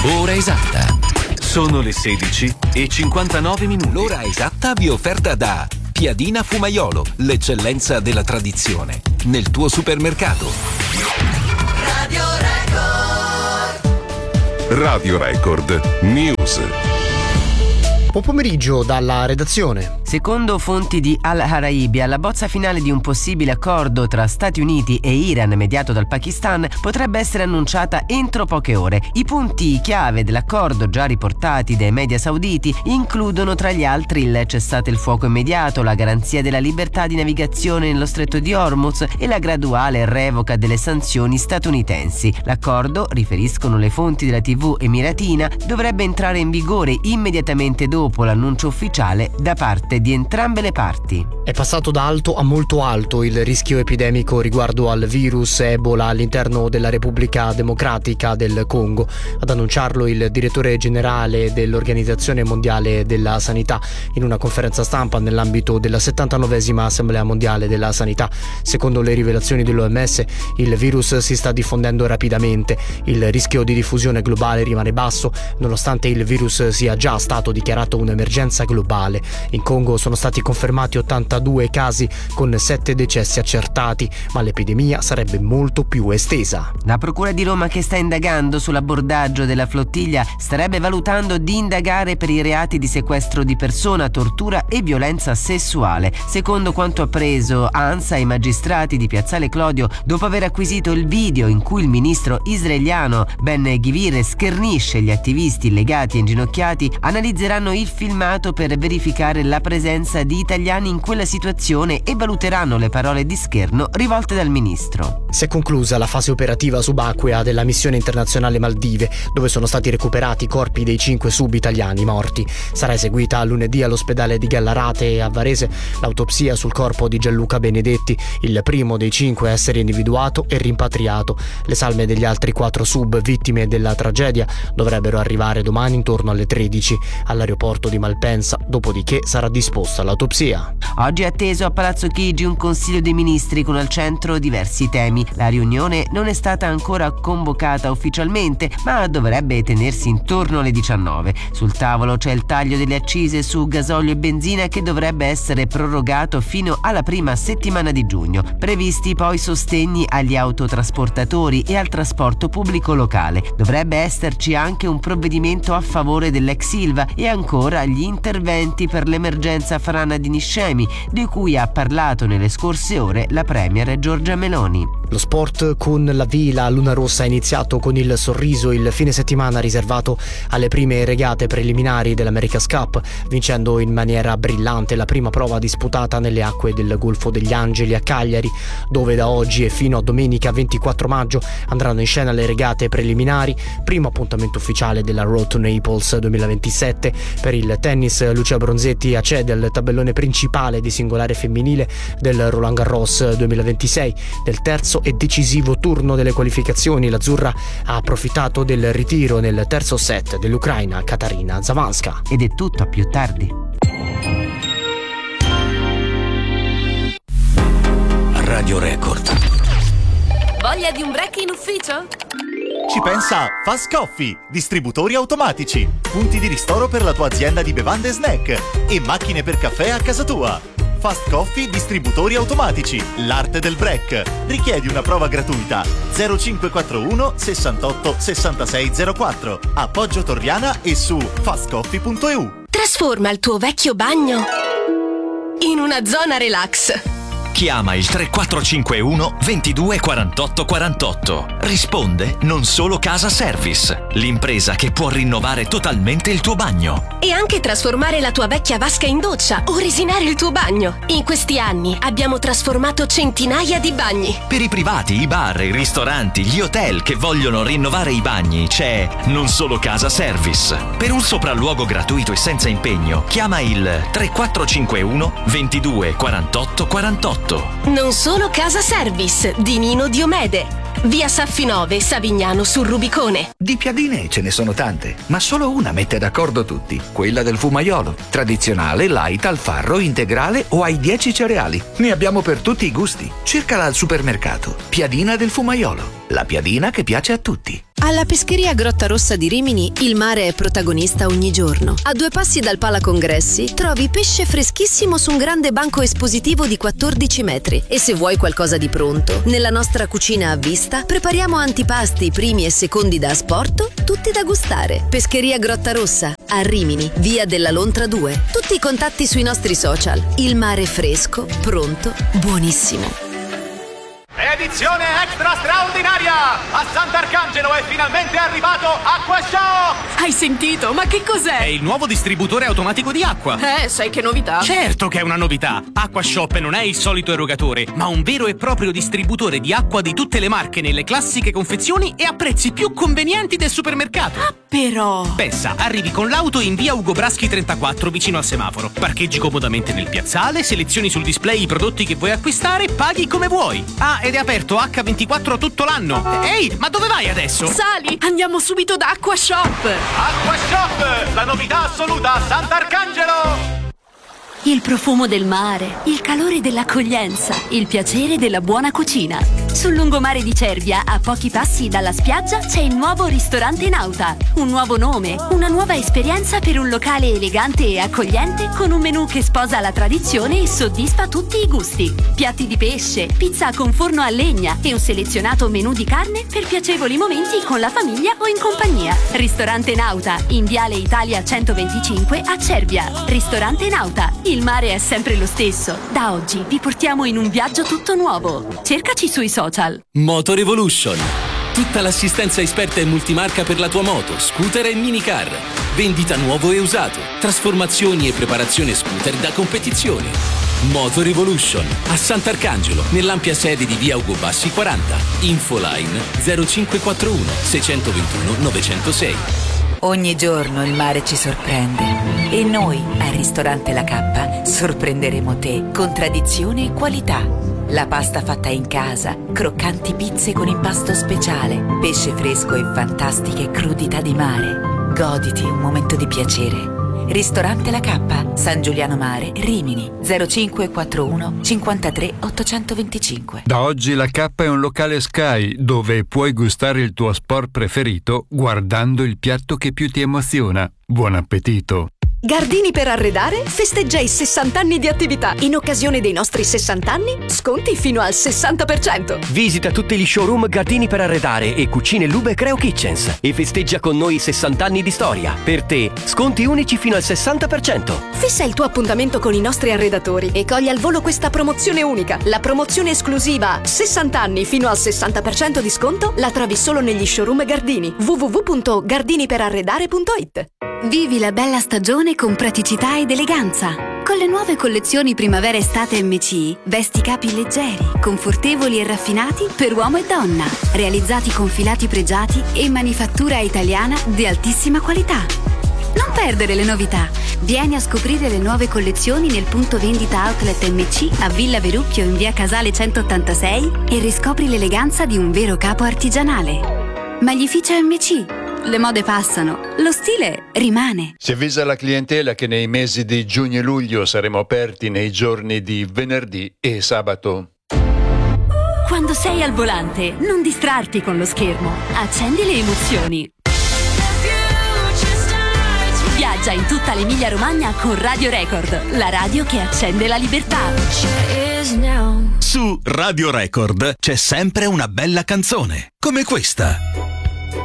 Ora esatta. Sono le 16:59. L'ora esatta vi è offerta da Piadina Fumaiolo, l'eccellenza della tradizione, nel tuo supermercato. Radio Record. Radio Record News. Buon pomeriggio dalla redazione. Secondo fonti di Al Araibia, la bozza finale di un possibile accordo tra Stati Uniti e Iran mediato dal Pakistan potrebbe essere annunciata entro poche ore. I punti chiave dell'accordo già riportati dai media sauditi includono tra gli altri il cessate il fuoco immediato, la garanzia della libertà di navigazione nello stretto di Hormuz e la graduale revoca delle sanzioni statunitensi. L'accordo, riferiscono le fonti della TV emiratina, dovrebbe entrare in vigore immediatamente dopo l'annuncio ufficiale da parte di entrambe le parti. È passato da alto a molto alto il rischio epidemico riguardo al virus Ebola all'interno della Repubblica Democratica del Congo. Ad annunciarlo il direttore generale dell'Organizzazione Mondiale della Sanità in una conferenza stampa nell'ambito della 79esima Assemblea Mondiale della Sanità. Secondo le rivelazioni dell'OMS, il virus si sta diffondendo rapidamente. Il rischio di diffusione globale rimane basso, nonostante il virus sia già stato dichiarato un'emergenza globale. In Congo sono stati confermati 82 casi con 7 decessi accertati, ma l'epidemia sarebbe molto più estesa. La Procura di Roma, che sta indagando sull'abbordaggio della flottiglia, starebbe valutando di indagare per i reati di sequestro di persona, tortura e violenza sessuale. Secondo quanto appreso ANSA ai magistrati di Piazzale Clodio, dopo aver acquisito il video in cui il ministro israeliano Ben Gvir schernisce gli attivisti legati e inginocchiati, analizzeranno il filmato per verificare la presenza di italiani in quella situazione e valuteranno le parole di scherno rivolte dal ministro. Si è conclusa la fase operativa subacquea della missione internazionale Maldive, dove sono stati recuperati i corpi dei 5 sub-italiani morti. Sarà eseguita lunedì all'ospedale di Gallarate a Varese l'autopsia sul corpo di Gianluca Benedetti, il primo dei 5 a essere individuato e rimpatriato. Le salme degli altri 4 sub vittime della tragedia dovrebbero arrivare domani intorno alle 13 all'aeroporto di Malpensa, dopodiché sarà disposta l'autopsia. Oggi è atteso a Palazzo Chigi un Consiglio dei Ministri con al centro diversi temi. La riunione non è stata ancora convocata ufficialmente, ma dovrebbe tenersi intorno alle 19. Sul tavolo c'è il taglio delle accise su gasolio e benzina, che dovrebbe essere prorogato fino alla prima settimana di giugno. Previsti poi sostegni agli autotrasportatori e al trasporto pubblico locale. Dovrebbe esserci anche un provvedimento a favore dell'ex Ilva e ancora gli interventi per l'emergenza frana di Niscemi, di cui ha parlato nelle scorse ore la premier Giorgia Meloni. Lo sport con la Vila Luna Rossa ha iniziato con il sorriso il fine settimana riservato alle prime regate preliminari dell'America's Cup, vincendo in maniera brillante la prima prova disputata nelle acque del Golfo degli Angeli a Cagliari, dove da oggi e fino a domenica 24 maggio andranno in scena le regate preliminari, primo appuntamento ufficiale della Road to Naples 2027. Per il tennis, Lucia Bronzetti accede al tabellone principale di singolare femminile del Roland Garros 2026. Del terzo e decisivo turno delle qualificazioni, l'azzurra ha approfittato del ritiro nel terzo set dell'ucraina Katarina Zavanska. Ed è tutto, a più tardi. Radio Record. Voglia di un break in ufficio? Ci pensa Fast Coffee, distributori automatici, punti di ristoro per la tua azienda di bevande e snack e macchine per caffè a casa tua. Fast Coffee, distributori automatici, l'arte del break. Richiedi una prova gratuita. 0541 68 66 04. A Poggio Torriana e su fastcoffee.eu. Trasforma il tuo vecchio bagno in una zona relax. Chiama il 3451 22 48 48. Risponde Non Solo Casa Service, l'impresa che può rinnovare totalmente il tuo bagno. E anche trasformare la tua vecchia vasca in doccia o resinare il tuo bagno. In questi anni abbiamo trasformato centinaia di bagni. Per i privati, i bar, i ristoranti, gli hotel che vogliono rinnovare i bagni c'è Non Solo Casa Service. Per un sopralluogo gratuito e senza impegno, chiama il 3451 22 48 48. Non Solo Casa Service di Nino Diomede. Via Saffi 9, Savignano sul Rubicone. Di piadine ce ne sono tante, ma solo una mette d'accordo tutti, quella del Fumaiolo. Tradizionale, light, al farro, integrale o ai 10 cereali. Ne abbiamo per tutti i gusti. Cercala al supermercato. Piadina del Fumaiolo, la piadina che piace a tutti. Alla pescheria Grotta Rossa di Rimini il mare è protagonista ogni giorno. A 2 passi dal Pala Congressi trovi pesce freschissimo su un grande banco espositivo di 14 metri. E se vuoi qualcosa di pronto, nella nostra cucina a vista prepariamo antipasti, primi e secondi da asporto, tutti da gustare. Pescheria Grotta Rossa, a Rimini, via della Lontra 2. Tutti i contatti sui nostri social. Il mare fresco, pronto, buonissimo. Edizione extra straordinaria! A Sant'Arcangelo è finalmente arrivato AquaShop! Hai sentito? Ma che cos'è? È il nuovo distributore automatico di acqua. Sai che novità? Certo che è una novità! AquaShop non è il solito erogatore, ma un vero e proprio distributore di acqua di tutte le marche nelle classiche confezioni e a prezzi più convenienti del supermercato. Ah, però! Pensa, arrivi con l'auto in via Ugo Braschi 34 vicino al semaforo. Parcheggi comodamente nel piazzale, selezioni sul display i prodotti che vuoi acquistare, paghi come vuoi. Ah, ed è aperto H24 tutto l'anno. Ehi, ma dove vai adesso? Sali, andiamo subito da AquaShop. AquaShop, la novità assoluta a Sant'Arcangelo. Il profumo del mare, il calore dell'accoglienza, il piacere della buona cucina. Sul lungomare di Cervia, a pochi passi dalla spiaggia, c'è il nuovo ristorante Nauta. Un nuovo nome, una nuova esperienza per un locale elegante e accogliente con un menù che sposa la tradizione e soddisfa tutti i gusti. Piatti di pesce, pizza con forno a legna e un selezionato menù di carne per piacevoli momenti con la famiglia o in compagnia. Ristorante Nauta, in Viale Italia 125 a Cervia. Ristorante Nauta. Il mare è sempre lo stesso. Da oggi vi portiamo in un viaggio tutto nuovo. Cercaci sui social. Moto Revolution. Tutta l'assistenza esperta e multimarca per la tua moto, scooter e minicar. Vendita nuovo e usato. Trasformazioni e preparazione scooter da competizione. Moto Revolution. A Sant'Arcangelo, nell'ampia sede di via Ugo Bassi 40. Infoline 0541 621 906. Ogni giorno il mare ci sorprende e noi al ristorante La Cappa sorprenderemo te con tradizione e qualità. La pasta fatta in casa, croccanti pizze con impasto speciale, pesce fresco e fantastiche crudità di mare. Goditi un momento di piacere. Ristorante La Cappa, San Giuliano Mare, Rimini, 0541 53 825. Da oggi La Cappa è un locale Sky dove puoi gustare il tuo sport preferito guardando il piatto che più ti emoziona. Buon appetito! Gardini per arredare festeggia i 60 anni di attività. In occasione dei nostri 60 anni, sconti fino al 60%. Visita tutti gli showroom Gardini per arredare e Cucine Lube Creo Kitchens e festeggia con noi 60 anni di storia. Per te, sconti unici fino al 60%. Fissa il tuo appuntamento con i nostri arredatori e cogli al volo questa promozione unica. La promozione esclusiva 60 anni fino al 60% di sconto la trovi solo negli showroom Gardini. www.gardiniperarredare.it. Vivi la bella stagione con praticità ed eleganza. Con le nuove collezioni primavera-estate MC, vesti capi leggeri, confortevoli e raffinati per uomo e donna, realizzati con filati pregiati e manifattura italiana di altissima qualità. Non perdere le novità. Vieni a scoprire le nuove collezioni nel punto vendita outlet MC a Villa Verucchio in via Casale 186 e riscopri l'eleganza di un vero capo artigianale. Maglificio MC. Le mode passano, lo stile rimane. Si avvisa la clientela che nei mesi di giugno e luglio saremo aperti nei giorni di venerdì e sabato. Quando sei al volante, non distrarti con lo schermo. Accendi le emozioni. Viaggia in tutta l'Emilia Romagna con Radio Record, la radio che accende la libertà. Su Radio Record c'è sempre una bella canzone, come questa.